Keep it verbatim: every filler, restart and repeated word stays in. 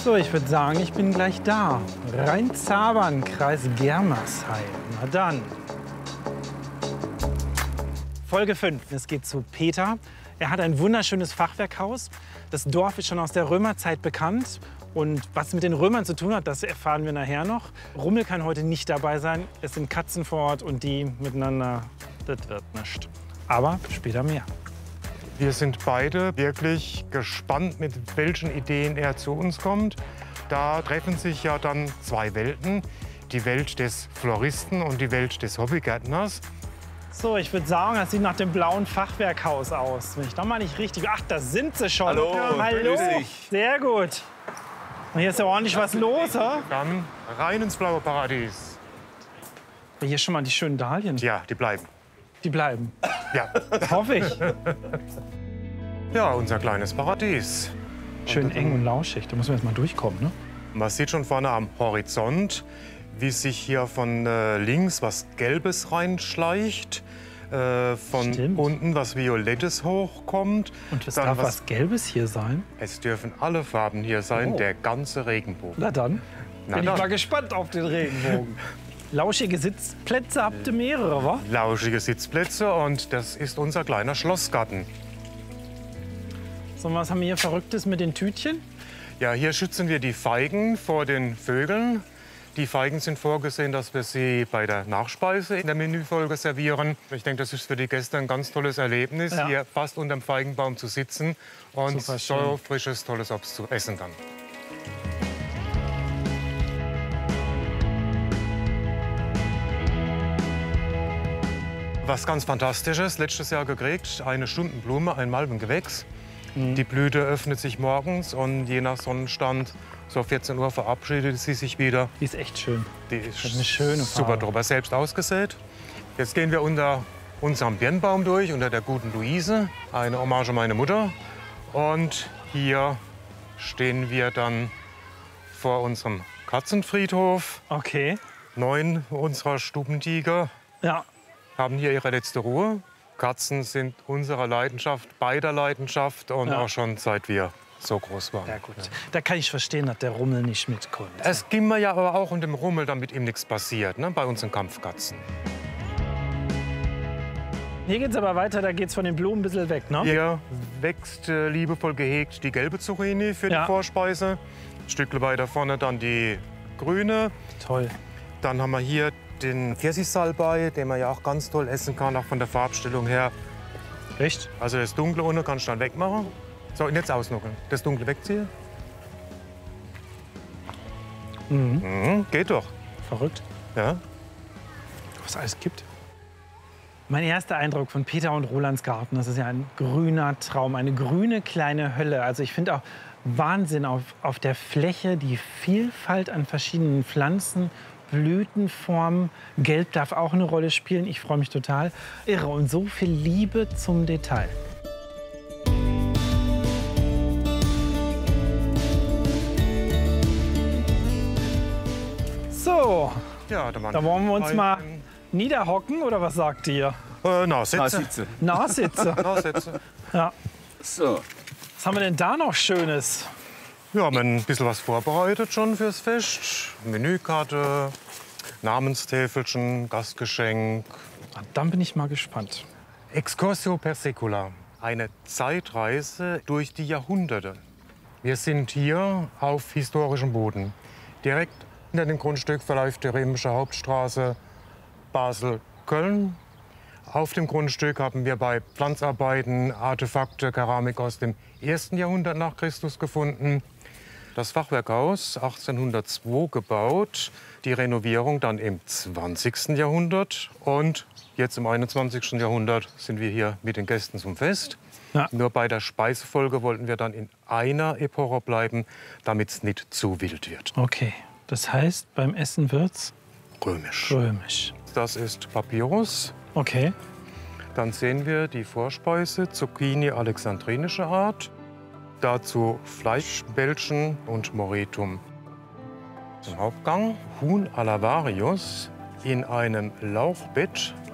So, ich würde sagen, ich bin gleich da. Rhein-Zabern, Kreis Germersheim. Na dann. Folge fünf. Es geht zu Peter. Er hat ein wunderschönes Fachwerkhaus. Das Dorf ist schon aus der Römerzeit bekannt. Und was es mit den Römern zu tun hat, das erfahren wir nachher noch. Rummel kann heute nicht dabei sein. Es sind Katzen vor Ort und die miteinander, das wird nichts. Aber später mehr. Wir sind beide wirklich gespannt, mit welchen Ideen er zu uns kommt. Da treffen sich ja dann zwei Welten. Die Welt des Floristen und die Welt des Hobbygärtners. So, ich würde sagen, das sieht nach dem blauen Fachwerkhaus aus. Wenn ich doch mal nicht richtig... Ach, da sind sie schon. Hallo, ja, hallo. grüß dich. Sehr gut. Und hier ist ja ordentlich was los, ha? Dann rein ins blaue Paradies. Aber hier schon mal die schönen Dahlien. Ja, die bleiben. Die bleiben. Ja, Hoffe ich. ja, unser kleines Paradies. Schön eng und lauschig. Da muss man jetzt mal durchkommen, ne? Man sieht schon vorne am Horizont, wie sich hier von äh, links was Gelbes reinschleicht. Äh, von Stimmt. unten was Violettes hochkommt. Und es Dann darf was Gelbes hier sein. Es dürfen alle Farben hier sein, Oh. der ganze Regenbogen. Na dann. Na Bin dann. ich mal gespannt auf den Regenbogen. Lauschige Sitzplätze habt ihr mehrere, wa? Lauschige Sitzplätze und das ist unser kleiner Schlossgarten. So, was haben wir hier Verrücktes mit den Tütchen? Ja, hier schützen wir die Feigen vor den Vögeln. Die Feigen sind vorgesehen, dass wir sie bei der Nachspeise in der Menüfolge servieren. Ich denke, das ist für die Gäste ein ganz tolles Erlebnis, Ja. hier fast unter dem Feigenbaum zu sitzen und Super schön. so frisches, tolles Obst zu essen dann. Was ganz Fantastisches, letztes Jahr gekriegt, eine Stundenblume, ein Malvengewächs. Mhm. Die Blüte öffnet sich morgens und je nach Sonnenstand, so vierzehn Uhr verabschiedet sie sich wieder. Die ist echt schön. Die ist Hat eine schöne super Farbe. drüber, selbst ausgesät. Jetzt gehen wir unter unserem Birnbaum durch, unter der guten Luise, eine Hommage an meine Mutter. Und hier stehen wir dann vor unserem Katzenfriedhof. Okay. Neun unserer Stubentiger Ja. haben hier ihre letzte Ruhe. Katzen sind unserer Leidenschaft, beider Leidenschaft und Ja. auch schon seit wir so groß waren. Ja, gut. Da kann ich verstehen, dass der Rummel nicht mitkommt. Es ging mir ja aber auch um den Rummel, damit ihm nichts passiert, ne, bei unseren Kampfkatzen. Hier geht's aber weiter, da geht's von den Blumen ein bisschen weg, ne? Hier wächst äh, liebevoll gehegt die gelbe Zucchini für Ja. die Vorspeise. Ein Stück weiter vorne dann die grüne. Toll. Dann haben wir hier den Pfirsichsalbei, den man ja auch ganz toll essen kann, auch von der Farbstellung her. Echt? Also das Dunkle unten kannst du dann wegmachen. So, und jetzt ausnuckeln. Das Dunkle wegziehen. Mhm. Mhm, geht doch. Verrückt. Ja. Was es alles gibt. Mein erster Eindruck von Peter und Rolands Garten, das ist ja ein grüner Traum, eine grüne kleine Hölle. Also ich finde auch Wahnsinn auf, auf der Fläche, die Vielfalt an verschiedenen Pflanzen, Blütenformen. Gelb darf auch eine Rolle spielen. Ich freue mich total. Irre und so viel Liebe zum Detail. So, Ja, da, waren da wollen wir uns ein- mal niederhocken, oder was sagt ihr? Äh, na, Na, Sitze. sitze. Nachsitze. Na, Sitze. Ja. So. Was haben wir denn da noch Schönes? Wir haben ein bisschen was vorbereitet schon fürs Fest. Menükarte, Namenstäfelchen, Gastgeschenk. Ah, dann bin ich mal gespannt. Excursio per secula. Eine Zeitreise durch die Jahrhunderte. Wir sind hier auf historischem Boden. Direkt hinter dem Grundstück verläuft die Römische Hauptstraße Basel-Köln. Auf dem Grundstück haben wir bei Pflanzarbeiten Artefakte, Keramik aus dem ersten Jahrhundert nach Christus gefunden. Das Fachwerkhaus achtzehnhundertzwei gebaut, die Renovierung dann im zwanzigsten Jahrhundert. Und jetzt im einundzwanzigsten Jahrhundert sind wir hier mit den Gästen zum Fest. Ja. Nur bei der Speisefolge wollten wir dann in einer Epoche bleiben, damit es nicht zu wild wird. Okay, das heißt, beim Essen wird's Römisch. römisch. Das ist Papyrus. Okay. Dann sehen wir die Vorspeise, Zucchini alexandrinischer Art. Dazu Fleischbällchen und Moretum. Zum Hauptgang Huhn alla Varius in einem Lauchbett